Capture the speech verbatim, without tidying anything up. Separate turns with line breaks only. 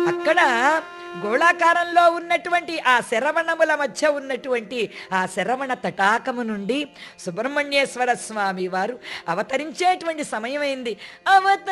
అక్కడ గోళాకారంలో ఉన్నటువంటి ఆ శరవణముల మధ్య ఉన్నటువంటి ఆ శరవణ తటాకము నుండి సుబ్రహ్మణ్యేశ్వర స్వామి వారు అవతరించేటువంటి సమయమైంది. అవత